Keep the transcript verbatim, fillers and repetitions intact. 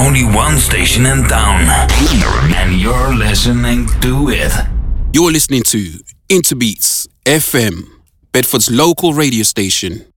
only one station in town, and you're listening to it. You're listening to Interbeats F M, Bedford's local radio station.